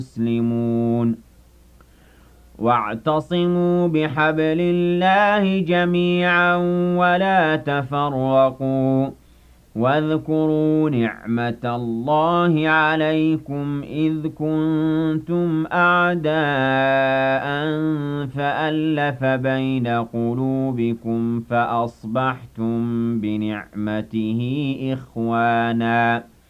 مسلمون واعتصموا بحبل الله جميعا ولا تفرقوا واذكروا نعمة الله عليكم إذ كنتم أعداء فألف بين قلوبكم فأصبحتم بنعمته إخوانا